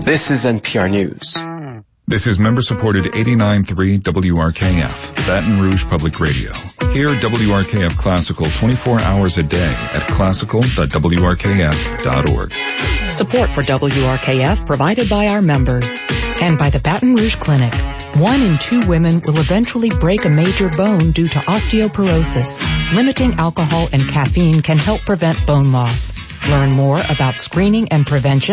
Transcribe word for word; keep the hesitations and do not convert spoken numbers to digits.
This is N P R News. This is member-supported eighty-nine point three W R K F, Baton Rouge Public Radio. Hear W R K F Classical twenty-four hours a day at classical dot w r k f dot org. Support for W R K F provided by our members and by the Baton Rouge Clinic. One in two women will eventually break a major bone due to osteoporosis. Limiting alcohol and caffeine can help prevent bone loss. Learn more about screening and prevention